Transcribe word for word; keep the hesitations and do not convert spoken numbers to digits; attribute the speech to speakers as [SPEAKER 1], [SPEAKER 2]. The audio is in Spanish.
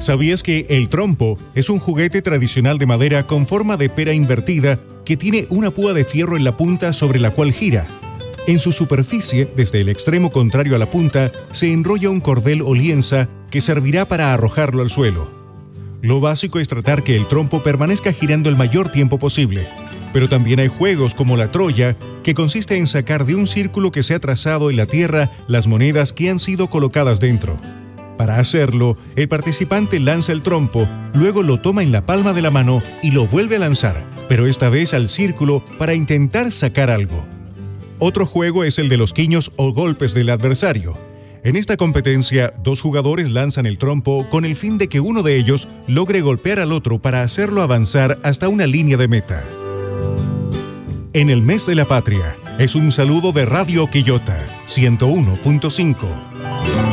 [SPEAKER 1] ¿Sabías que el trompo es un juguete tradicional de madera con forma de pera invertida que tiene una púa de fierro en la punta sobre la cual gira? En su superficie, desde el extremo contrario a la punta, se enrolla un cordel o lienza que servirá para arrojarlo al suelo. Lo básico es tratar que el trompo permanezca girando el mayor tiempo posible. Pero también hay juegos como la Troya, que consiste en sacar de un círculo que se ha trazado en la tierra las monedas que han sido colocadas dentro. Para hacerlo, el participante lanza el trompo, luego lo toma en la palma de la mano y lo vuelve a lanzar, pero esta vez al círculo para intentar sacar algo. Otro juego es el de los quiños o golpes del adversario. En esta competencia, dos jugadores lanzan el trompo con el fin de que uno de ellos logre golpear al otro para hacerlo avanzar hasta una línea de meta. En el mes de la patria, es un saludo de Radio Quillota, ciento uno punto cinco.